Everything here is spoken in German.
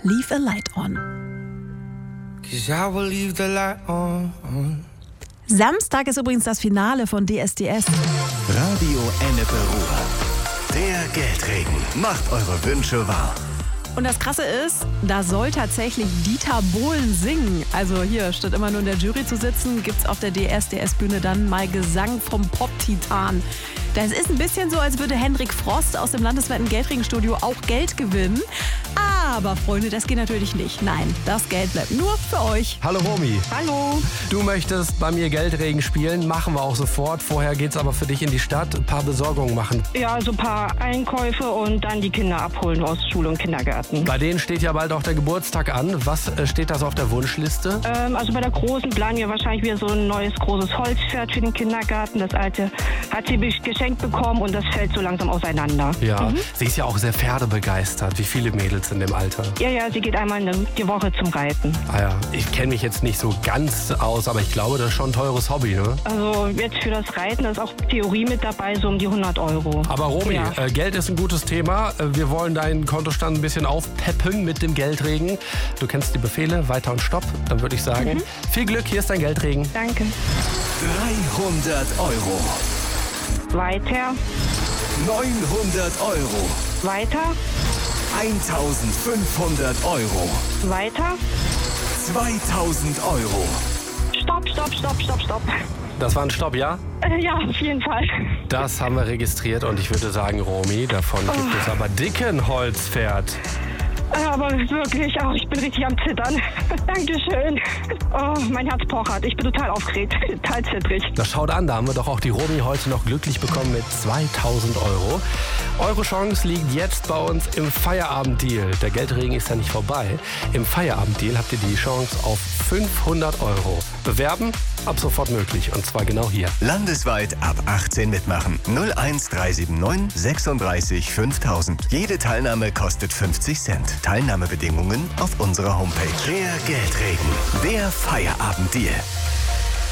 Leave a Light On. 'Cause I will leave the light on. Samstag ist übrigens das Finale von DSDS. Radio Ennepe Ruhr. Der Geldregen. Macht eure Wünsche wahr. Und das Krasse ist, da soll tatsächlich Dieter Bohlen singen. Also hier, statt immer nur in der Jury zu sitzen, gibt's auf der DSDS-Bühne dann mal Gesang vom Pop-Titan. Das ist ein bisschen so, als würde Hendrik Frost aus dem landesweiten Geldregenstudio auch Geld gewinnen. Aber Freunde, das geht natürlich nicht. Nein, das Geld bleibt nur für euch. Hallo Romy. Hallo. Du möchtest bei mir Geldregen spielen, machen wir auch sofort. Vorher geht's aber für dich in die Stadt, ein paar Besorgungen machen. Ja, so ein paar Einkäufe und dann die Kinder abholen aus Schule und Kindergarten. Bei denen steht ja bald auch der Geburtstag an. Was steht da so auf der Wunschliste? Also bei der Großen planen wir wahrscheinlich wieder so ein neues großes Holzpferd für den Kindergarten. Das alte hat sie geschenkt bekommen und das fällt so langsam auseinander. Ja, sie ist ja auch sehr pferdebegeistert. Wie viele Mädels in dem Alter? Ja, sie geht einmal die Woche zum Reiten. Ah ja, ich kenne mich jetzt nicht so ganz aus, aber ich glaube, das ist schon ein teures Hobby, ne? Also jetzt für das Reiten, da ist auch Theorie mit dabei, so um die 100 Euro. Aber Romy, Ja. Geld ist ein gutes Thema. Wir wollen deinen Kontostand ein bisschen aufpeppen mit dem Geldregen. Du kennst die Befehle, weiter und stopp. Dann würde ich sagen, viel Glück, hier ist dein Geldregen. Danke. 300 Euro. Weiter, 900 Euro. weiter, 1500 Euro. weiter. 2000 Euro. Stopp. Das war ein Stopp, ja? Ja, auf jeden Fall. Das haben wir registriert und ich würde sagen, Romy, davon gibt es aber dicken Holzpferd. Aber wirklich, ich bin richtig am Zittern. Dankeschön. Oh, mein Herz pochert. Ich bin total aufgeregt, total zittrig. Das schaut an, da haben wir doch auch die Romy heute noch glücklich bekommen mit 2000 Euro. Eure Chance liegt jetzt bei uns im Feierabenddeal. Der Geldregen ist ja nicht vorbei. Im Feierabenddeal habt ihr die Chance auf 500 Euro. Bewerben? Ab sofort möglich und zwar genau hier. Landesweit ab 18 mitmachen. 01379 36 5000. Jede Teilnahme kostet 50 Cent. Teilnahmebedingungen auf unserer Homepage. Der Geldregen. Der Feierabenddeal.